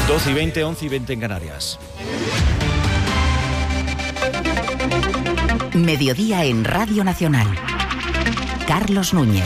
12:20, 11:20 en Canarias. Mediodía en Radio Nacional. Carlos Núñez.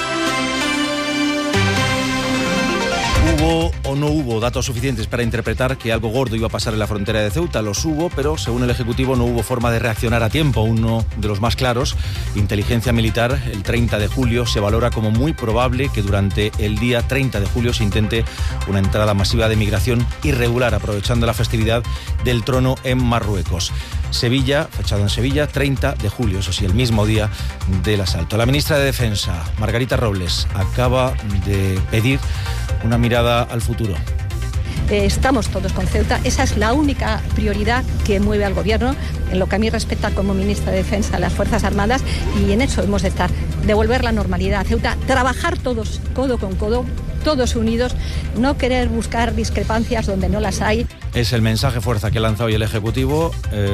¿Hubo o no hubo datos suficientes para interpretar que algo gordo iba a pasar en la frontera de Ceuta? Los hubo, pero según el Ejecutivo no hubo forma de reaccionar a tiempo. Uno de los más claros, inteligencia militar, el 30 de julio se valora como muy probable que durante el día 30 de julio se intente una entrada masiva de migración irregular, aprovechando la festividad del trono en Marruecos. Sevilla, fechado en Sevilla, 30 de julio, eso sí, el mismo día del asalto. La ministra de Defensa, Margarita Robles, acaba de pedir una mirada al futuro. Estamos todos con Ceuta, esa es la única prioridad que mueve al Gobierno, en lo que a mí respecta como ministra de Defensa, las Fuerzas Armadas, y en eso hemos de estar, devolver la normalidad a Ceuta, trabajar todos codo con codo, todos unidos, no querer buscar discrepancias donde no las hay. Es el mensaje fuerza que lanza hoy el Ejecutivo.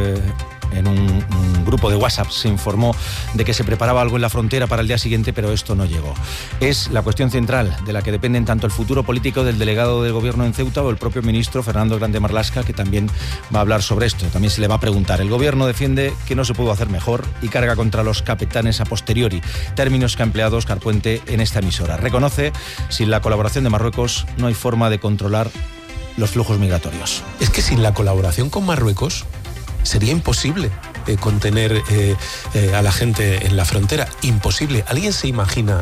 En un grupo de WhatsApp se informó de que se preparaba algo en la frontera para el día siguiente, pero esto no llegó. Es la cuestión central de la que dependen tanto el futuro político del delegado del Gobierno en Ceuta o el propio ministro Fernando Grande Marlaska, que también va a hablar sobre esto. También se le va a preguntar. El Gobierno defiende que no se pudo hacer mejor y carga contra los capitanes a posteriori, términos que ha empleado Óscar Puente en esta emisora. Reconoce, sin la colaboración de Marruecos no hay forma de controlar los flujos migratorios. Es que sin la colaboración con Marruecos sería imposible contener a la gente en la frontera. Imposible. ¿Alguien se imagina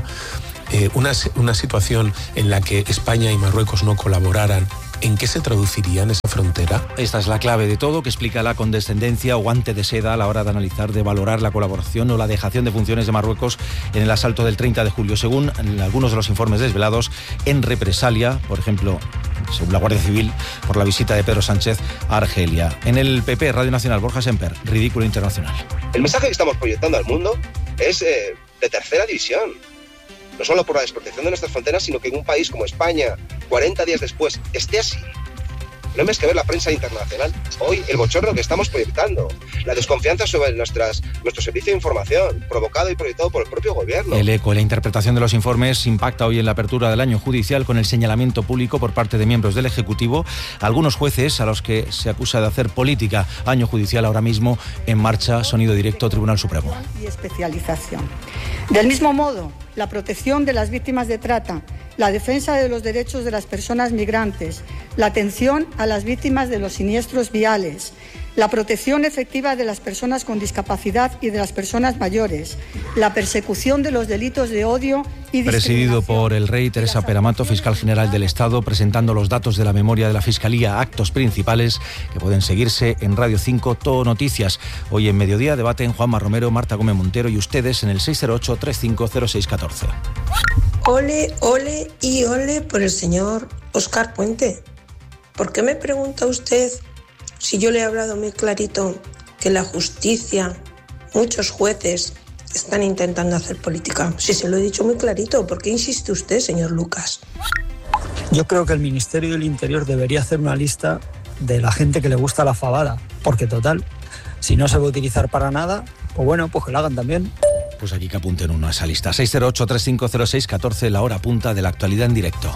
una situación en la que España y Marruecos no colaboraran? ¿En qué se traduciría en esa frontera? Esta es la clave de todo, que explica la condescendencia o guante de seda a la hora de analizar, de valorar la colaboración o la dejación de funciones de Marruecos en el asalto del 30 de julio, según algunos de los informes desvelados, en represalia, por ejemplo, según la Guardia Civil, por la visita de Pedro Sánchez a Argelia. En el PP, Radio Nacional, Borja Semper, ridículo internacional. El mensaje que estamos proyectando al mundo es de tercera división. No solo por la desprotección de nuestras fronteras, sino que en un país como España, 40 días después, esté así. No hay más que ver la prensa internacional. Hoy, el bochorno que estamos proyectando, la desconfianza sobre nuestro servicio de información, provocado y proyectado por el propio Gobierno. El eco y la interpretación de los informes impacta hoy en la apertura del año judicial con el señalamiento público por parte de miembros del Ejecutivo a algunos jueces a los que se acusa de hacer política. Año judicial ahora mismo en marcha, sonido directo, Tribunal Supremo. Y especialización. Del mismo modo, la protección de las víctimas de trata, la defensa de los derechos de las personas migrantes, la atención a las víctimas de los siniestros viales, la protección efectiva de las personas con discapacidad y de las personas mayores, la persecución de los delitos de odio y discriminación. Presidido por el rey, Teresa Peramato, fiscal general del Estado, presentando los datos de la memoria de la Fiscalía, actos principales que pueden seguirse en Radio 5 Todo Noticias. Hoy en Mediodía debaten Juanma Romero, Marta Gómez Montero y ustedes en el 608-350614. Ole, ole y ole por el señor Óscar Puente. ¿Por qué me pregunta usted si yo le he hablado muy clarito que la justicia, muchos jueces están intentando hacer política? Si se lo he dicho muy clarito, ¿por qué insiste usted, señor Lucas? Yo creo que el Ministerio del Interior debería hacer una lista de la gente que le gusta la fabada, porque total, si no se va a utilizar para nada, pues bueno, pues que lo hagan también. Pues aquí que apunten uno a esa lista. 608-350614, la hora punta de la actualidad en directo.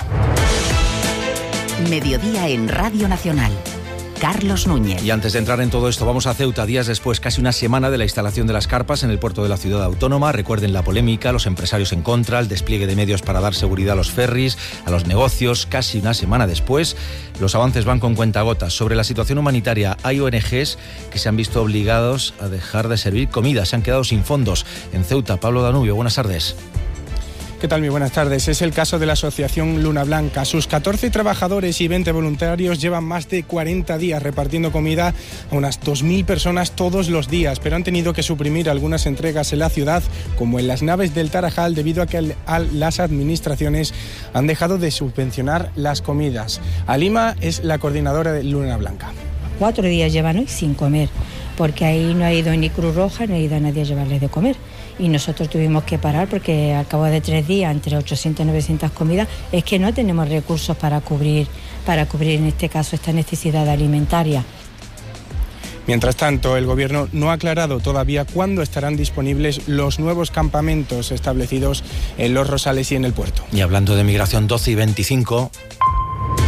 Mediodía en Radio Nacional. Carlos Núñez. Y antes de entrar en todo esto, vamos a Ceuta, días después, casi una semana de la instalación de las carpas en el puerto de la ciudad autónoma. Recuerden la polémica, los empresarios en contra, el despliegue de medios para dar seguridad a los ferries, a los negocios. Casi una semana después, los avances van con cuentagotas. Sobre la situación humanitaria, hay ONGs que se han visto obligados a dejar de servir comida, se han quedado sin fondos. En Ceuta, Pablo Danubio, buenas tardes. ¿Qué tal? Muy buenas tardes. Es el caso de la asociación Luna Blanca. Sus 14 trabajadores y 20 voluntarios llevan más de 40 días repartiendo comida a unas 2.000 personas todos los días, pero han tenido que suprimir algunas entregas en la ciudad, como en las naves del Tarajal, debido a que las administraciones han dejado de subvencionar las comidas. Alima es la coordinadora de Luna Blanca. 4 días llevan hoy sin comer, porque ahí no ha ido ni Cruz Roja, no ha ido a nadie a llevarles de comer. Y nosotros tuvimos que parar porque al cabo de 3 días, entre 800 y 900 comidas, es que no tenemos recursos para cubrir en este caso esta necesidad alimentaria. Mientras tanto, el Gobierno no ha aclarado todavía cuándo estarán disponibles los nuevos campamentos establecidos en Los Rosales y en el puerto. Y hablando de migración, 12:25...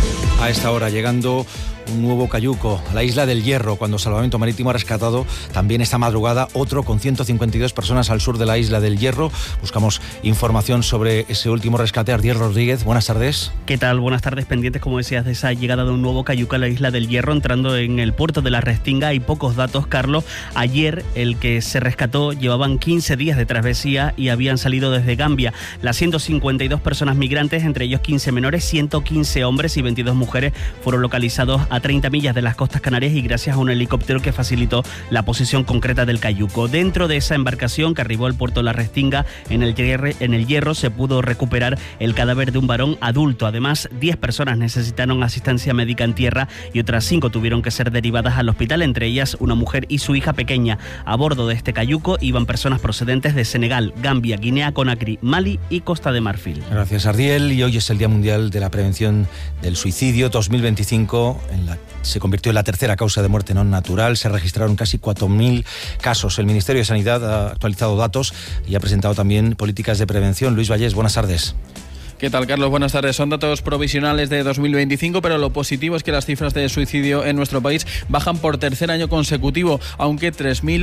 A esta hora, llegando un nuevo cayuco a la isla del Hierro, cuando Salvamento Marítimo ha rescatado también esta madrugada otro con 152 personas al sur de la isla del Hierro. Buscamos información sobre ese último rescate. Ardiel Rodríguez, buenas tardes. ¿Qué tal? Buenas tardes, pendientes, como decías, de esa llegada de un nuevo cayuco a la isla del Hierro, entrando en el puerto de la Restinga. Hay pocos datos, Carlos. Ayer, el que se rescató, llevaban 15 días de travesía y habían salido desde Gambia. Las 152 personas migrantes, entre ellos 15 menores, 115 hombres y 22 mujeres, fueron localizados a 30 millas de las costas canarias y gracias a un helicóptero que facilitó la posición concreta del cayuco. Dentro de esa embarcación que arribó al puerto de la Restinga, en el Hierro, se pudo recuperar el cadáver de un varón adulto. Además, 10 personas necesitaron asistencia médica en tierra y otras 5 tuvieron que ser derivadas al hospital, entre ellas una mujer y su hija pequeña. A bordo de este cayuco iban personas procedentes de Senegal, Gambia, Guinea-Conakry, Mali y Costa de Marfil. Gracias, Ardiel. Y hoy es el Día Mundial de la Prevención del Suicidio 2025, se convirtió en la tercera causa de muerte no natural. Se registraron casi 4.000 casos. El Ministerio de Sanidad ha actualizado datos y ha presentado también políticas de prevención. Luis Vallés, buenas tardes. ¿Qué tal, Carlos? Buenas tardes. Son datos provisionales de 2025, pero lo positivo es que las cifras de suicidio en nuestro país bajan por tercer año consecutivo. Aunque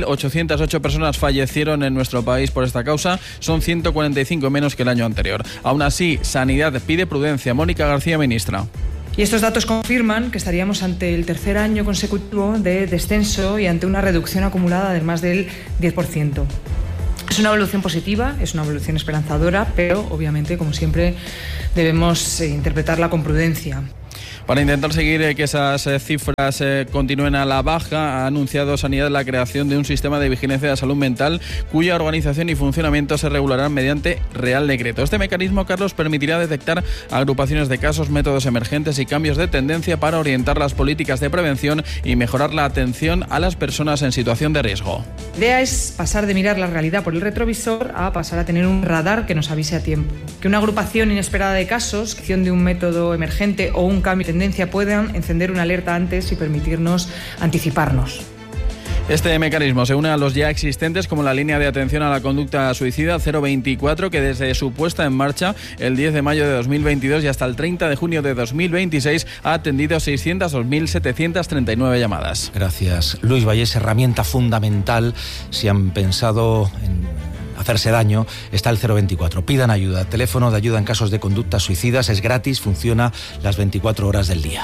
3.808 personas fallecieron en nuestro país por esta causa, son 145 menos que el año anterior. Aún así, Sanidad pide prudencia. Mónica García, ministra. Y estos datos confirman que estaríamos ante el tercer año consecutivo de descenso y ante una reducción acumulada de más del 10%. Es una evolución positiva, es una evolución esperanzadora, pero obviamente, como siempre, debemos interpretarla con prudencia. Para intentar seguir que esas cifras continúen a la baja, ha anunciado Sanidad la creación de un sistema de vigilancia de salud mental cuya organización y funcionamiento se regularán mediante Real Decreto. Este mecanismo, Carlos, permitirá detectar agrupaciones de casos, métodos emergentes y cambios de tendencia para orientar las políticas de prevención y mejorar la atención a las personas en situación de riesgo. La idea es pasar de mirar la realidad por el retrovisor a pasar a tener un radar que nos avise a tiempo. Que una agrupación inesperada de casos, acción de un método emergente o un cambio de tendencia puedan encender una alerta antes y permitirnos anticiparnos. Este mecanismo se une a los ya existentes, como la línea de atención a la conducta suicida 024, que desde su puesta en marcha el 10 de mayo de 2022 y hasta el 30 de junio de 2026 ha atendido 602.739 llamadas. Gracias, Luis Vallés. Herramienta fundamental si han pensado en hacerse daño, está el 024. Pidan ayuda. Teléfono de ayuda en casos de conductas suicidas. Es gratis, funciona las 24 horas del día.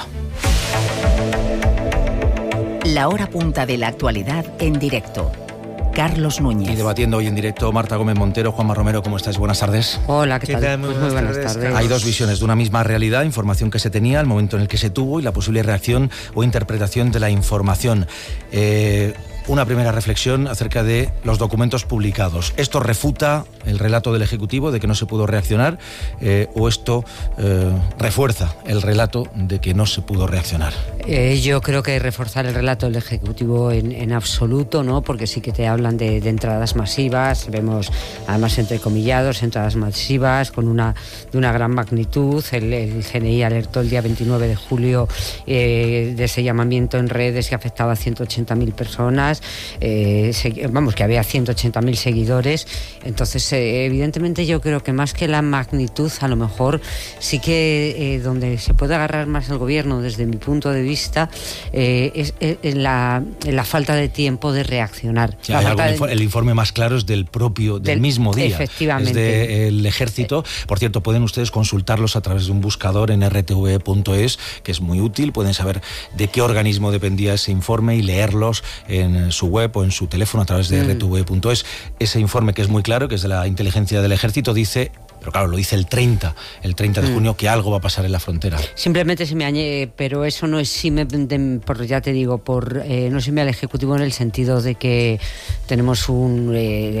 La hora punta de la actualidad en directo. Carlos Núñez. Y debatiendo hoy en directo Marta Gómez Montero. Juanma Romero, ¿cómo estáis? Buenas tardes. Hola, ¿qué tal? Muy buenas tardes. Hay dos visiones de una misma realidad, información que se tenía, el momento en el que se tuvo y la posible reacción o interpretación de la información. Una primera reflexión acerca de los documentos publicados. ¿Esto refuta el relato del Ejecutivo de que no se pudo reaccionar o esto refuerza el relato de que no se pudo reaccionar? Yo creo que reforzar el relato del Ejecutivo en absoluto, ¿no? Porque sí que te hablan de entradas masivas, vemos además entrecomillados, entradas masivas de una gran magnitud. El GNI alertó el día 29 de julio de ese llamamiento en redes que afectaba a 180.000 personas. Que había 180.000 seguidores. Entonces, evidentemente yo creo que más que la magnitud, a lo mejor sí que donde se puede agarrar más el gobierno desde mi punto de vista es en la falta de tiempo de reaccionar. Sí, el informe más claro es del mismo día. Efectivamente. Es del Ejército. Por cierto, pueden ustedes consultarlos a través de un buscador en rtve.es, que es muy útil. Pueden saber de qué organismo dependía ese informe y leerlos en su web o en su teléfono a través de rtve.es. Ese informe, que es muy claro, que es de la inteligencia del Ejército, dice, pero claro, lo dice el 30 de junio, que algo va a pasar en la frontera. Simplemente se me añade, pero eso no exime, ya te digo, no exime al Ejecutivo en el sentido de que tenemos un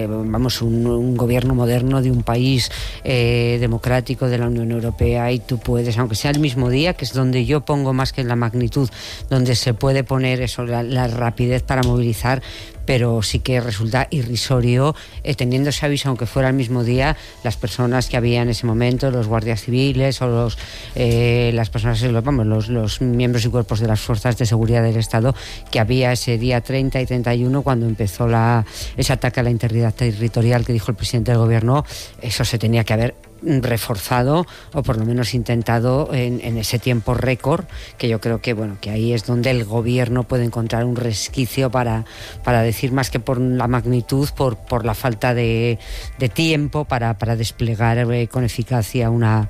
gobierno moderno de un país democrático de la Unión Europea, y tú puedes, aunque sea el mismo día, que es donde yo pongo más que en la magnitud, donde se puede poner eso, la rapidez para movilizar, pero sí que resulta irrisorio, teniendo ese aviso, aunque fuera el mismo día, las personas que había en ese momento, los guardias civiles o las personas, los miembros y cuerpos de las fuerzas de seguridad del Estado que había ese día 30 y 31 cuando empezó ese ataque a la integridad territorial que dijo el presidente del gobierno. Eso se tenía que haber reforzado o por lo menos intentado en ese tiempo récord, que yo creo que que ahí es donde el gobierno puede encontrar un resquicio para decir, más que por la magnitud, por la falta de tiempo para desplegar con eficacia una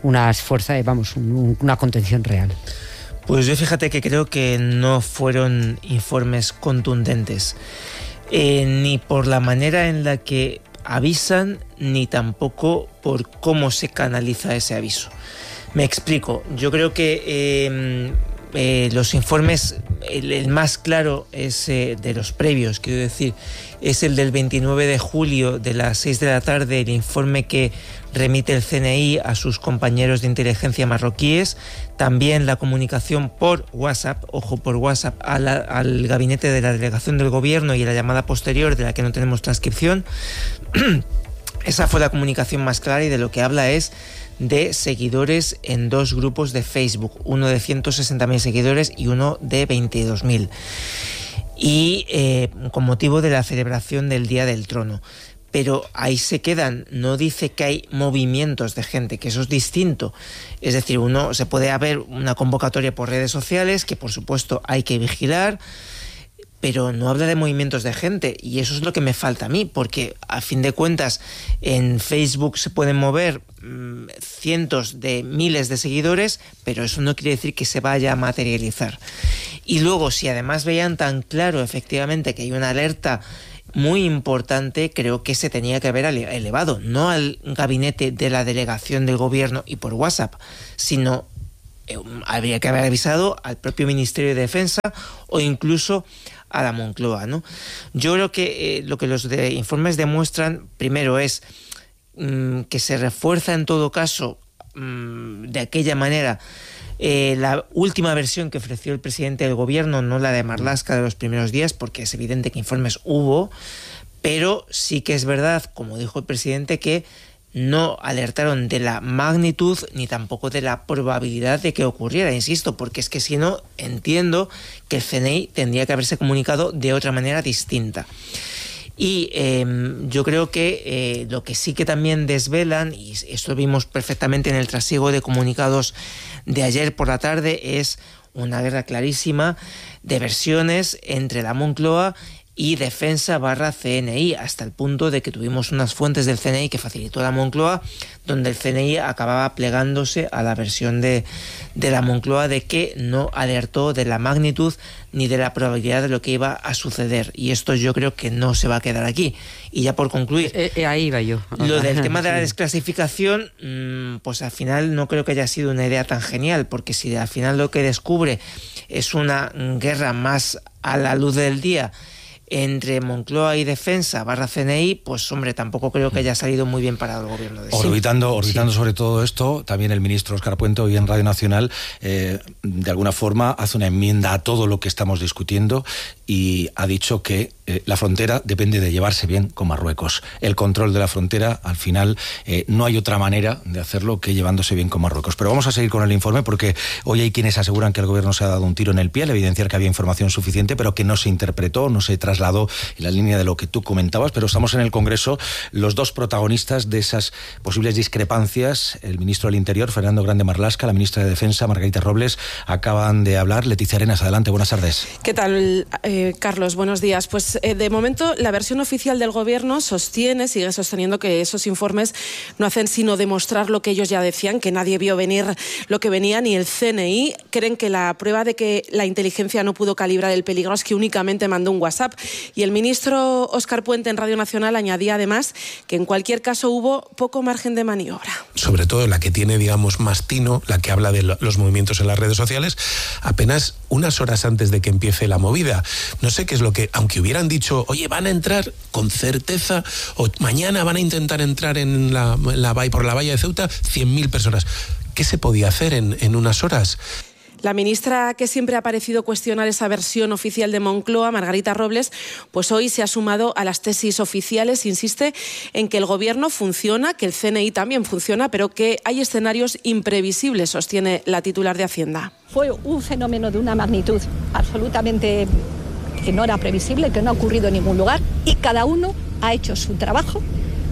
contención real. Pues yo fíjate que creo que no fueron informes contundentes, ni por la manera en la que avisan, ni tampoco por cómo se canaliza ese aviso. Me explico. Yo creo que los informes, el más claro es de los previos, quiero decir, es el del 29 de julio de las 6 de la tarde, el informe que remite el CNI a sus compañeros de inteligencia marroquíes, también la comunicación por WhatsApp, al gabinete de la delegación del gobierno y la llamada posterior de la que no tenemos transcripción. Esa fue la comunicación más clara, y de lo que habla es de seguidores en dos grupos de Facebook, uno de 160.000 seguidores y uno de 22.000, y con motivo de la celebración del Día del Trono. Pero ahí se quedan, no dice que hay movimientos de gente, que eso es distinto. Es decir, se puede haber una convocatoria por redes sociales, que por supuesto hay que vigilar, pero no habla de movimientos de gente, y eso es lo que me falta a mí, porque a fin de cuentas en Facebook se pueden mover cientos de miles de seguidores, pero eso no quiere decir que se vaya a materializar. Y luego, si además veían tan claro efectivamente que hay una alerta muy importante, creo que se tenía que haber elevado, no al gabinete de la delegación del gobierno y por WhatsApp, sino habría que haber avisado al propio Ministerio de Defensa o incluso a la Moncloa, ¿no? Yo creo que lo que los informes demuestran, primero, es que se refuerza en todo caso de aquella manera la última versión que ofreció el presidente del gobierno, no la de Marlaska de los primeros días, porque es evidente que informes hubo, pero sí que es verdad, como dijo el presidente, que no alertaron de la magnitud ni tampoco de la probabilidad de que ocurriera, insisto, porque es que si no, entiendo que el CNI tendría que haberse comunicado de otra manera distinta. Y yo creo que lo que sí que también desvelan, y esto lo vimos perfectamente en el trasiego de comunicados de ayer por la tarde, es una guerra clarísima de versiones entre la Moncloa y Defensa/CNI, hasta el punto de que tuvimos unas fuentes del CNI que facilitó la Moncloa, donde el CNI acababa plegándose a la versión de la Moncloa de que no alertó de la magnitud ni de la probabilidad de lo que iba a suceder. Y esto yo creo que no se va a quedar aquí. Y ya por concluir, ahí iba yo. Lo del tema de la desclasificación, pues al final no creo que haya sido una idea tan genial, porque si al final lo que descubre es una guerra más a la luz del día entre Moncloa y Defensa/CNI, pues hombre, tampoco creo que haya salido muy bien parado el gobierno de Orbitando sobre todo esto, también el ministro Óscar Puente hoy en Radio Nacional de alguna forma hace una enmienda a todo lo que estamos discutiendo y ha dicho que la frontera depende de llevarse bien con Marruecos. El control de la frontera, al final, no hay otra manera de hacerlo que llevándose bien con Marruecos. Pero vamos a seguir con el informe, porque hoy hay quienes aseguran que el gobierno se ha dado un tiro en el pie al evidenciar que había información suficiente, pero que no se interpretó, no se trasladó en la línea de lo que tú comentabas. Pero estamos en el Congreso, los dos protagonistas de esas posibles discrepancias, el ministro del Interior, Fernando Grande Marlaska, la ministra de Defensa, Margarita Robles, acaban de hablar. Leticia Arenas, adelante, buenas tardes. ¿Qué tal, Carlos? Buenos días. Pues de momento la versión oficial del gobierno sigue sosteniendo que esos informes no hacen sino demostrar lo que ellos ya decían, que nadie vio venir lo que venía, ni el CNI. Creen que la prueba de que la inteligencia no pudo calibrar el peligro es que únicamente mandó un WhatsApp. Y el ministro Óscar Puente en Radio Nacional añadía además que en cualquier caso hubo poco margen de maniobra. Sobre todo la que tiene, digamos, más tino, la que habla de los movimientos en las redes sociales, apenas unas horas antes de que empiece la movida. No sé qué es lo que, aunque hubieran dicho, oye, van a entrar con certeza, o mañana van a intentar entrar en por la valla de Ceuta 100.000 personas. ¿Qué se podía hacer en unas horas? La ministra, que siempre ha parecido cuestionar esa versión oficial de Moncloa, Margarita Robles, pues hoy se ha sumado a las tesis oficiales, insiste en que el gobierno funciona, que el CNI también funciona, pero que hay escenarios imprevisibles, sostiene la titular de Hacienda. Fue un fenómeno de una magnitud absolutamente que no era previsible, que no ha ocurrido en ningún lugar, y cada uno ha hecho su trabajo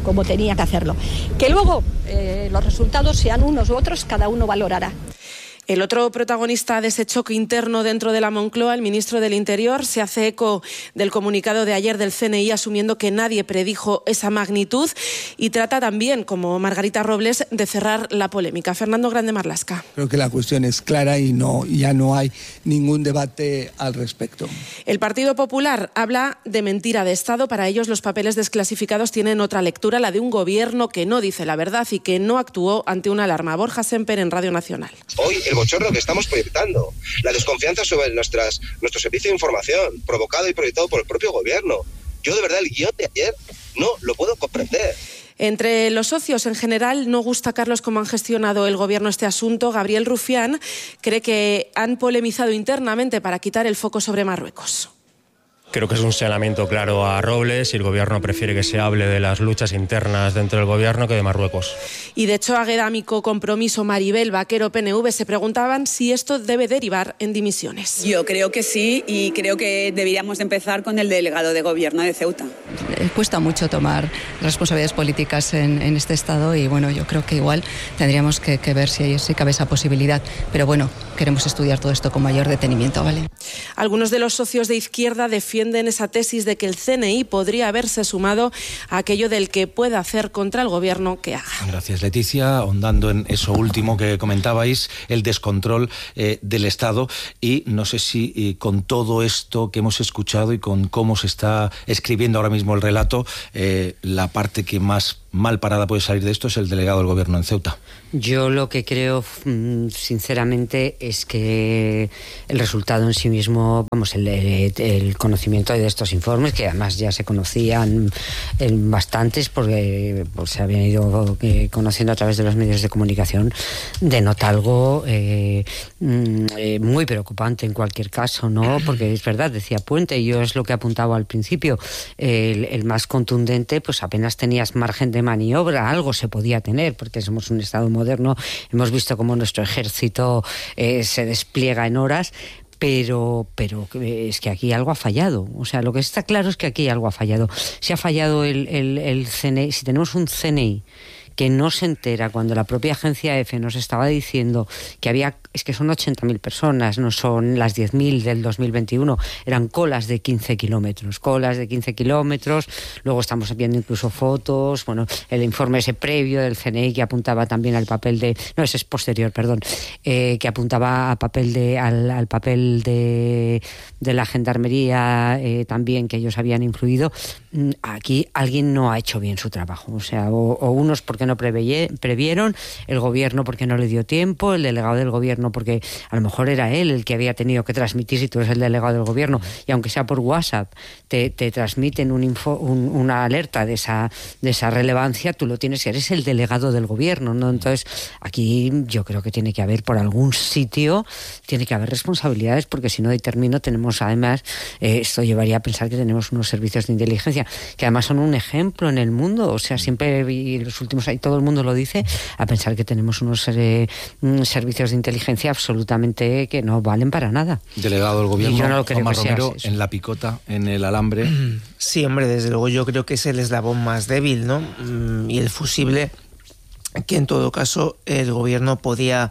como tenía que hacerlo. Que luego los resultados sean unos u otros, cada uno valorará. El otro protagonista de ese choque interno dentro de la Moncloa, el ministro del Interior, se hace eco del comunicado de ayer del CNI, asumiendo que nadie predijo esa magnitud, y trata también, como Margarita Robles, de cerrar la polémica. Fernando Grande Marlasca. Creo que la cuestión es clara y ya no hay ningún debate al respecto. El Partido Popular habla de mentira de Estado. Para ellos los papeles desclasificados tienen otra lectura, la de un gobierno que no dice la verdad y que no actuó ante una alarma. Borja Semper en Radio Nacional. Hoy el bochorno que estamos proyectando, la desconfianza sobre nuestro servicio de información, provocado y proyectado por el propio gobierno. Yo de verdad el guión de ayer no lo puedo comprender. Entre los socios en general no gusta, Carlos, cómo han gestionado el gobierno este asunto. Gabriel Rufián cree que han polemizado internamente para quitar el foco sobre Marruecos. Creo que es un señalamiento claro a Robles y el gobierno prefiere que se hable de las luchas internas dentro del gobierno que de Marruecos. Y de hecho, Aguedámico, Compromiso, Maribel Vaquero, PNV, se preguntaban si esto debe derivar en dimisiones. Yo creo que sí, y creo que deberíamos empezar con el delegado de gobierno de Ceuta. Cuesta mucho tomar responsabilidades políticas en este estado y bueno, yo creo que igual tendríamos que ver si cabe esa posibilidad. Pero bueno, queremos estudiar todo esto con mayor detenimiento, ¿vale? Algunos de los socios de izquierda defienden esa tesis de que el CNI podría haberse sumado a aquello del que pueda hacer contra el gobierno que haga. Gracias, Leticia. Ahondando en eso último que comentabais, el descontrol del Estado, y no sé si con todo esto que hemos escuchado y con cómo se está escribiendo ahora mismo el relato, la parte que más mal parada puede salir de esto es el delegado del gobierno en Ceuta. Yo lo que creo, sinceramente, es que el resultado en sí mismo, vamos, el conocimiento de estos informes, que además ya se conocían bastantes porque se habían ido conociendo a través de los medios de comunicación, denota algo muy preocupante en cualquier caso, ¿no? Porque es verdad, decía Puente, y yo es lo que apuntaba al principio, el más contundente, pues apenas tenías margen de maniobra, algo se podía tener, porque somos un Estado moderno, hemos visto cómo nuestro ejército se despliega en horas, pero es que aquí algo ha fallado. O sea, lo que está claro es que aquí algo ha fallado. Si ha fallado el CNI, si tenemos un CNI que no se entera cuando la propia agencia EFE nos estaba diciendo que es que son 80.000 personas, no son las 10.000 del 2021, eran colas de 15 kilómetros, luego estamos viendo incluso fotos, bueno, el informe ese previo del CNI que apuntaba también al papel ese es posterior, perdón, que apuntaba al papel de la gendarmería también, que ellos habían influido. Aquí alguien no ha hecho bien su trabajo, o sea, o unos porque no previeron, el gobierno porque no le dio tiempo, el delegado del gobierno porque a lo mejor era él el que había tenido que transmitir, si tú eres el delegado del gobierno y aunque sea por WhatsApp te transmiten una alerta de esa relevancia, tú lo tienes, eres el delegado del gobierno, ¿no? Entonces aquí yo creo que tiene que haber, por algún sitio tiene que haber responsabilidades, porque si no, y termino, tenemos además, esto llevaría a pensar que tenemos unos servicios de inteligencia que además son un ejemplo en el mundo, o sea, siempre, y los últimos años todo el mundo lo dice, a pensar que tenemos unos servicios de inteligencia absolutamente que no valen para nada. Delegado del gobierno, yo no lo creo Juanma que sea Romero, eso. en la picota, en el alambre. Sí, hombre, desde luego yo creo que es el eslabón más débil, ¿no? Y el fusible que en todo caso el gobierno podía...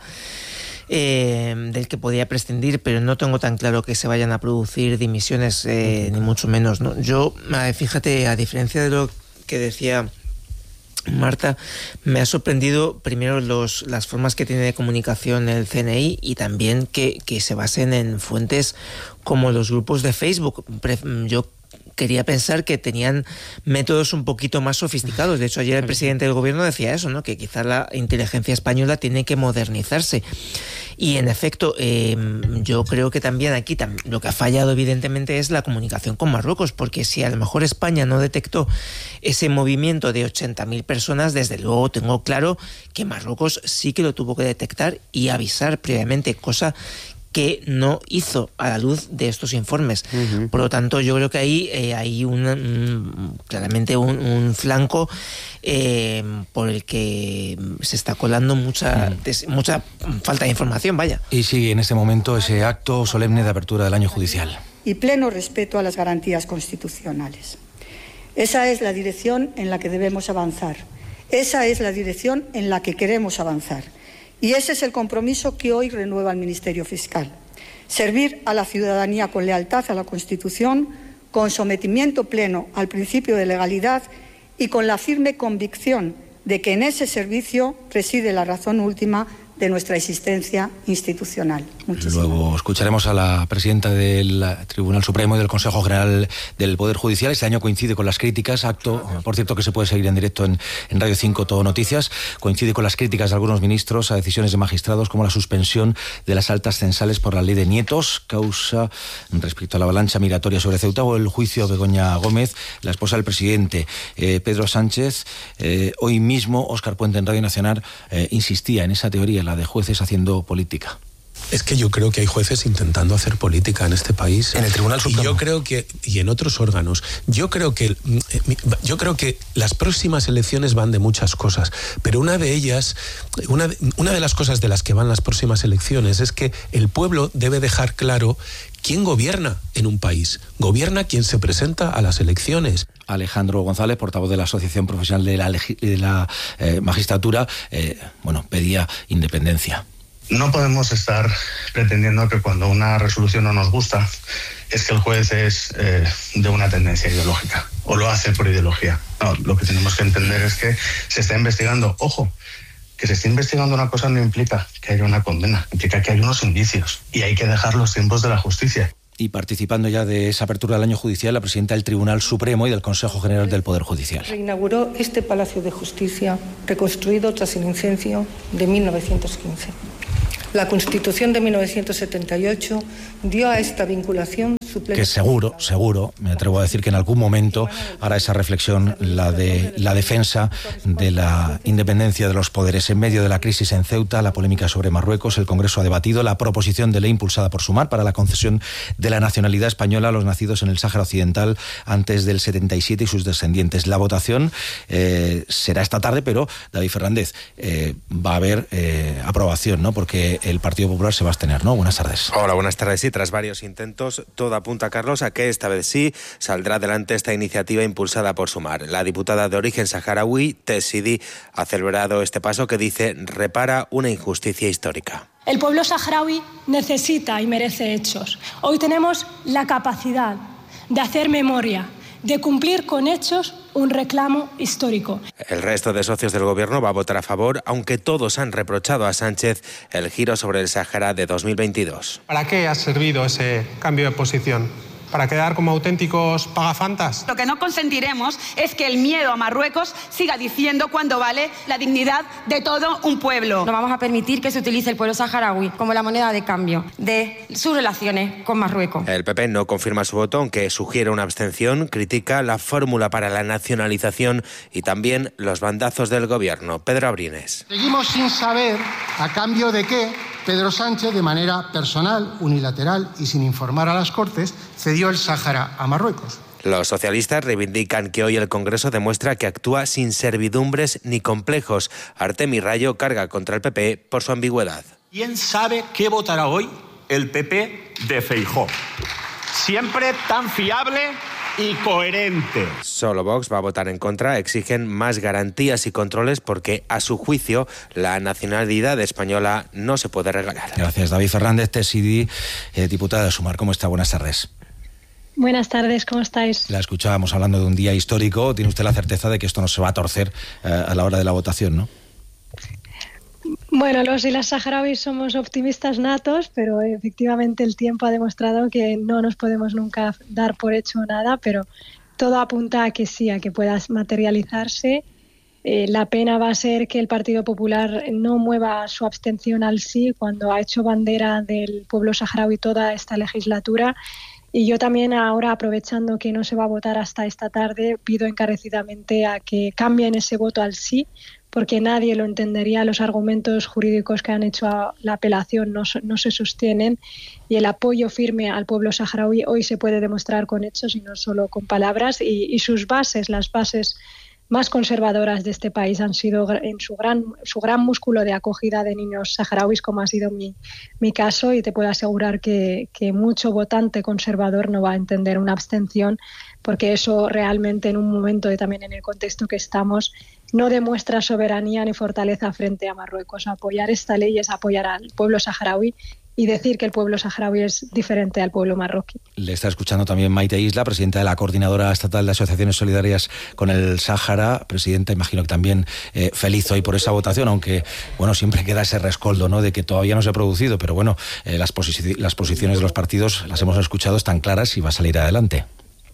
del que podía prescindir, pero no tengo tan claro que se vayan a producir dimisiones, ni mucho menos, ¿no? Yo, fíjate, a diferencia de lo que decía Marta, me ha sorprendido primero las formas que tiene de comunicación el CNI y también que se basen en fuentes como los grupos de Facebook. Yo quería pensar que tenían métodos un poquito más sofisticados. De hecho, ayer el presidente del gobierno decía eso, ¿no? Que quizá la inteligencia española tiene que modernizarse. Y en efecto, yo creo que también aquí lo que ha fallado evidentemente es la comunicación con Marruecos, porque si a lo mejor España no detectó ese movimiento de 80.000 personas, desde luego tengo claro que Marruecos sí que lo tuvo que detectar y avisar previamente, cosa que no hizo a la luz de estos informes. Uh-huh. Por lo tanto, yo creo que ahí hay claramente un flanco por el que se está colando mucha falta de información, vaya. Y sigue en este momento ese acto solemne de apertura del año judicial. Y pleno respeto a las garantías constitucionales. Esa es la dirección en la que debemos avanzar. Esa es la dirección en la que queremos avanzar. Y ese es el compromiso que hoy renueva el Ministerio Fiscal. Servir a la ciudadanía con lealtad a la Constitución, con sometimiento pleno al principio de legalidad y con la firme convicción de que en ese servicio reside la razón última de nuestra existencia institucional. Luego escucharemos a la presidenta del Tribunal Supremo y del Consejo General del Poder Judicial. Este año coincide con las críticas, acto, por cierto, que se puede seguir en directo en Radio 5 Todo Noticias, coincide con las críticas de algunos ministros a decisiones de magistrados como la suspensión de las altas censales por la ley de nietos, causa respecto a la avalancha migratoria sobre Ceuta, o el juicio de Begoña Gómez, la esposa del presidente Pedro Sánchez. Hoy mismo Óscar Puente en Radio Nacional insistía en esa teoría, la de jueces haciendo política. Es que yo creo que hay jueces intentando hacer política en este país. En el Tribunal Supremo. Y yo creo que, y en otros órganos. Yo creo que las próximas elecciones van de muchas cosas, pero una de ellas, una de las cosas de las que van las próximas elecciones es que el pueblo debe dejar claro quién gobierna en un país. Gobierna quien se presenta a las elecciones. Alejandro González, portavoz de la Asociación Profesional de la Magistratura, pedía independencia. No podemos estar pretendiendo que cuando una resolución no nos gusta es que el juez es de una tendencia ideológica o lo hace por ideología. No, lo que tenemos que entender es que se está investigando. Ojo, que se esté investigando una cosa no implica que haya una condena, implica que hay unos indicios y hay que dejar los tiempos de la justicia. Y participando ya de esa apertura del año judicial, la presidenta del Tribunal Supremo y del Consejo General del Poder Judicial. Reinauguró este Palacio de Justicia, reconstruido tras el incendio de 1915. La Constitución de 1978 dio a esta vinculación su plena... Que seguro, me atrevo a decir que en algún momento hará esa reflexión la de la defensa de la independencia de los poderes. En medio de la crisis en Ceuta, la polémica sobre Marruecos, el Congreso ha debatido la proposición de ley impulsada por Sumar para la concesión de la nacionalidad española a los nacidos en el Sáhara Occidental antes del 77 y sus descendientes. La votación será esta tarde, pero, David Fernández, va a haber aprobación, ¿no? Porque el Partido Popular se va a abstener, ¿no? Buenas tardes. Hola, buenas tardes. Sí, tras varios intentos, todo apunta, Carlos, a que esta vez sí saldrá adelante esta iniciativa impulsada por Sumar. La diputada de origen saharaui, Tess Sidi, ha celebrado este paso que dice repara una injusticia histórica. El pueblo saharaui necesita y merece hechos. Hoy tenemos la capacidad de hacer memoria, de cumplir con hechos un reclamo histórico. El resto de socios del gobierno va a votar a favor, aunque todos han reprochado a Sánchez el giro sobre el Sáhara de 2022. ¿Para qué ha servido ese cambio de posición? ¿Para quedar como auténticos pagafantas? Lo que no consentiremos es que el miedo a Marruecos siga diciendo cuánto vale la dignidad de todo un pueblo. No vamos a permitir que se utilice el pueblo saharaui como la moneda de cambio de sus relaciones con Marruecos. El PP no confirma su voto, aunque sugiere una abstención, critica la fórmula para la nacionalización y también los bandazos del gobierno. Pedro Abrines. Seguimos sin saber a cambio de qué Pedro Sánchez, de manera personal, unilateral y sin informar a las Cortes, cedió el Sáhara a Marruecos. Los socialistas reivindican que hoy el Congreso demuestra que actúa sin servidumbres ni complejos. Artemi Rayo carga contra el PP por su ambigüedad. ¿Quién sabe qué votará hoy el PP de Feijóo? Siempre tan fiable y coherente. Solo Vox va a votar en contra. Exigen más garantías y controles porque, a su juicio, la nacionalidad española no se puede regalar. Gracias, David Fernández, Tessidi, diputada de Sumar. ¿Cómo está? Buenas tardes. Buenas tardes, ¿cómo estáis? La escuchábamos hablando de un día histórico. ¿Tiene usted la certeza de que esto no se va a torcer a la hora de la votación, no? Bueno, los y las saharauis somos optimistas natos, pero efectivamente el tiempo ha demostrado que no nos podemos nunca dar por hecho nada, pero todo apunta a que sí, a que pueda materializarse. La pena va a ser que el Partido Popular no mueva su abstención al sí cuando ha hecho bandera del pueblo saharaui toda esta legislatura. Y yo también ahora, aprovechando que no se va a votar hasta esta tarde, pido encarecidamente a que cambien ese voto al sí, porque nadie lo entendería. Los argumentos jurídicos que han hecho a la apelación no se sostienen y el apoyo firme al pueblo saharaui hoy se puede demostrar con hechos y no solo con palabras y sus bases, las bases más conservadoras de este país han sido en su gran músculo de acogida de niños saharauis, como ha sido mi caso, y te puedo asegurar que mucho votante conservador no va a entender una abstención, porque eso realmente en un momento y también en el contexto que estamos no demuestra soberanía ni fortaleza frente a Marruecos. Apoyar esta ley es apoyar al pueblo saharaui y decir que el pueblo saharaui es diferente al pueblo marroquí. Le está escuchando también Maite Isla, presidenta de la Coordinadora Estatal de Asociaciones Solidarias con el Sáhara. Presidenta, imagino que también feliz hoy por esa votación, aunque bueno, siempre queda ese rescoldo, ¿no?, de que todavía no se ha producido, pero bueno, las posiciones de los partidos las hemos escuchado, están claras y va a salir adelante.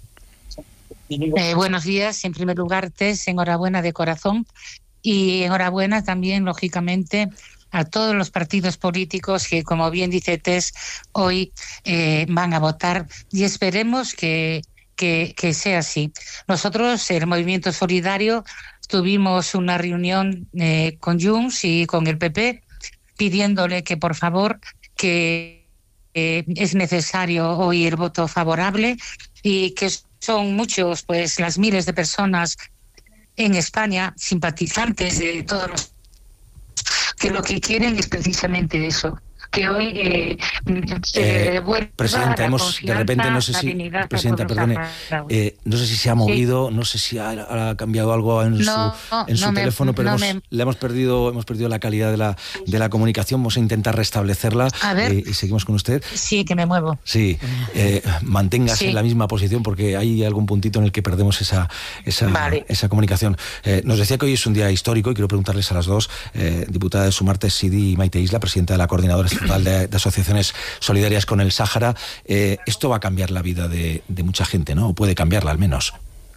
Buenos días. En primer lugar, Tess, enhorabuena de corazón, y enhorabuena también, lógicamente, a todos los partidos políticos que, como bien dice Tess, hoy van a votar, y esperemos que sea así. Nosotros, el Movimiento Solidario, tuvimos una reunión con Junts y con el PP pidiéndole que, por favor, que es necesario hoy el voto favorable, y que son muchos, pues las miles de personas en España, simpatizantes de todos los, que lo que quieren es precisamente eso, que hoy Presidenta, de repente, no sé si, Presidenta, perdone, no sé si se ha movido, sí, no sé si ha cambiado algo en su teléfono, pero hemos perdido la calidad de la comunicación. Vamos a intentar restablecerla y seguimos con usted. Sí, que me muevo. Sí, manténgase en la misma posición, porque hay algún puntito en el que perdemos esa comunicación. Nos decía que hoy es un día histórico y quiero preguntarles a las dos, diputada de Sumar, Tessidi y Maite Isla, presidenta de la Coordinadora Estatal de Asociaciones Solidarias con el Sáhara. Esto va a cambiar la vida de mucha gente, ¿no? O puede cambiarla al menos.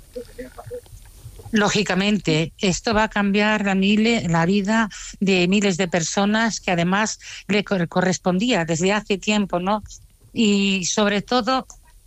Lógicamente, esto va a cambiar la vida de miles de personas que además le correspondía desde hace tiempo, ¿no? Y sobre todo